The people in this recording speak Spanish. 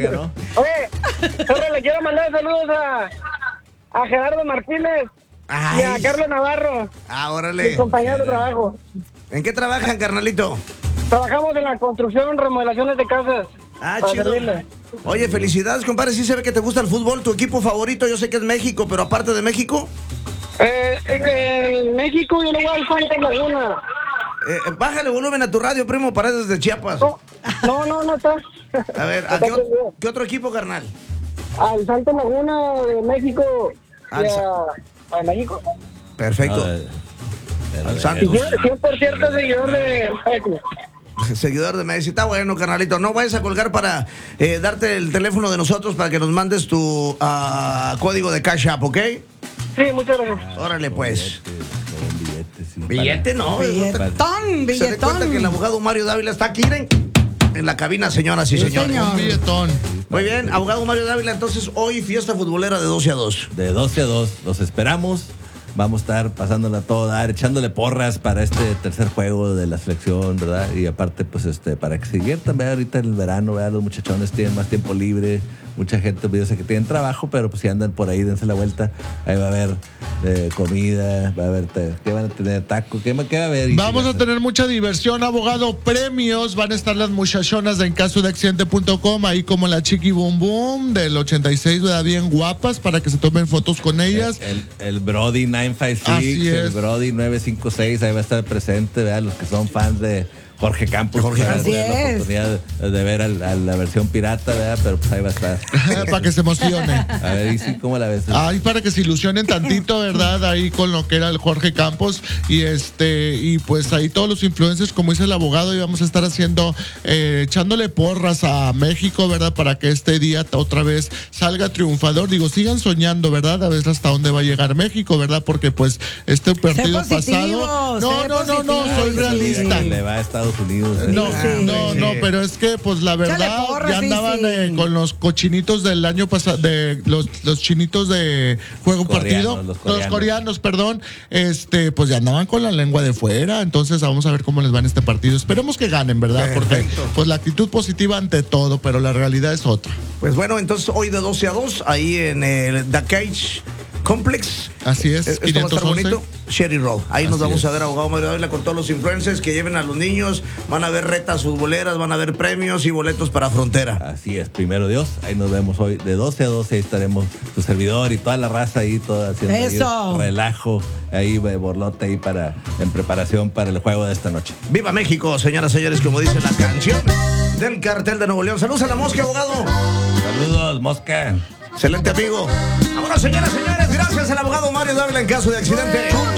diga, ¿no? Oye, Torre, le quiero mandar saludos a Gerardo Martínez y a Carlos Navarro, órale. mis compañeros de trabajo. ¿En qué trabajan, carnalito? Trabajamos en la construcción, remodelaciones de casas. Chido. Servirle. Oye, felicidades, compadre. Sí se ve que te gusta el fútbol. ¿Tu equipo favorito? Yo sé que es México, pero aparte de México. En México yo le voy al Santos Laguna. Bájale volumen a tu radio, primo, paredes de Chiapas. No está. A ver, ¿qué otro equipo, carnal? Al Santos Laguna de México. A México. Perfecto. Al Santos. 100% seguidor de México. Seguidor de Messi. Está bueno, carnalito. No vayas a colgar para darte el teléfono de nosotros para que nos mandes tu código de Cash App, ¿ok? Sí, muchas gracias. Órale, pues. Billete, no. Billetón. Se dé cuenta que el abogado Mario Dávila está aquí en la cabina, señoras y señores. Señor. billetón. Muy bien, abogado Mario Dávila. Entonces, hoy fiesta futbolera de 12 a 2. De 12 a 2. Los esperamos. Vamos a estar pasándola a todo dar, echándole porras para este tercer juego de la selección, ¿verdad? Y aparte, pues, para que se diviertan, ¿verdad? Ahorita en el verano, ¿verdad? Los muchachones tienen más tiempo libre. Mucha gente, yo sé que tienen trabajo, pero pues si andan por ahí, dense la vuelta. Ahí va a haber comida, va a haber, ¿qué van a tener? Taco, ¿qué va a haber? Vamos a tener mucha diversión, abogado. Premios, van a estar las muchachonas de encasodeaccidente.com, ahí como la Chiqui Boom Boom del 86, ¿verdad? Bien guapas, para que se tomen fotos con ellas. El Brody 956, el Brody 956, ahí va a estar presente, ¿verdad? Los que son fans de Jorge Campos. Así la es. oportunidad de ver a la versión pirata, ¿verdad? Pero pues ahí va a estar. Para que se emocione. A ver, ¿y sí, cómo la ves? Ay, para que se ilusionen tantito, ¿verdad? Ahí con lo que era el Jorge Campos. Y pues ahí todos los influencers, como dice el abogado, y vamos a estar haciendo, echándole porras a México, ¿verdad? Para que este día otra vez salga triunfador. Digo, sigan soñando, ¿verdad? A ver hasta dónde va a llegar México, ¿verdad? Porque pues este partido pasado. No, soy realista. Le va a Estados Unidos. No, pero es que pues la verdad porras, ya andaban con los cochinitos del año pasado, de los chinitos de juego partido, los coreanos, perdón, pues ya andaban con la lengua de fuera. Entonces vamos a ver cómo les va en este partido. Esperemos que ganen, ¿verdad? Porque pues la actitud positiva ante todo, pero la realidad es otra. Pues bueno, entonces hoy de 12 a 2 ahí en el The Cage Complex. Así es. Esto va a estar bonito. Sherry Roll. Ahí nos vamos a ver, abogado Mario Dávila, con todos los influencers que lleven a los niños. Van a ver retas futboleras, van a ver premios y boletos para Frontera. Así es, primero Dios. Ahí nos vemos hoy de 12 a 12. Ahí estaremos tu servidor y toda la raza ahí, toda haciendo ahí relajo, ahí borlote ahí en preparación para el juego de esta noche. ¡Viva México, señoras y señores! Como dice la canción del Cartel de Nuevo León. Saludos a la Mosca, abogado. Saludos, Mosca. Excelente, amigo. Vámonos, señoras y señores. Gracias al abogado Mario Dávila en caso de accidente.